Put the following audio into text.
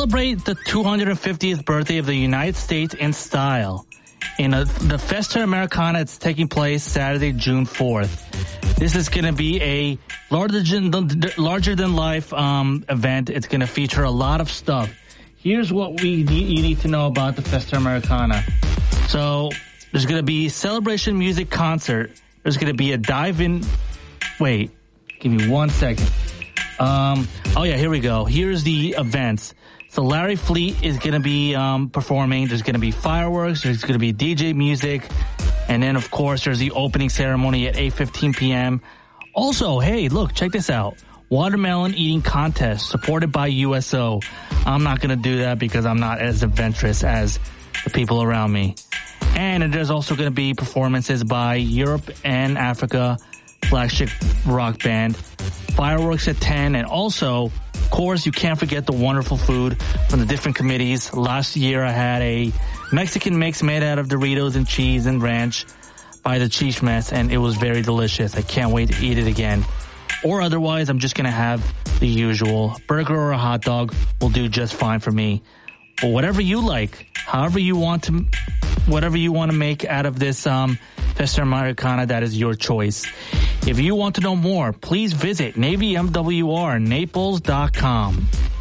Celebrate the 250th birthday of the United States in style in the Festa Americana. It's taking place Saturday, June 4th. This is going to be a larger-than-life event. It's going to feature a lot of stuff. Here's what you need to know about the Festa Americana. So there's going to be celebration music concert. There's going to be a dive-in. Wait, give me 1 second. Here we go. Here's the events. So Larry Fleet is going to be performing. There's going to be fireworks. There's going to be DJ music. And then, of course, there's the opening ceremony at 8:15 p.m. Also, hey, look, check this out. Watermelon eating contest supported by USO. I'm not going to do that because I'm not as adventurous as the people around me. And there's also going to be performances by Europe and Africa flagship rock band. Fireworks at 10. And also, of course, you can't forget the wonderful food from the different committees. Last year, I had a Mexican mix made out of Doritos and cheese and ranch by the Chief Mess, and it was very delicious. I can't wait to eat it again. Or otherwise, I'm just going to have the usual. Burger or a hot dog will do just fine for me. But whatever you like, whatever you want to make out of this Festa Americana, that is your choice. If you want to know more, please visit NavyMWRNaples.com.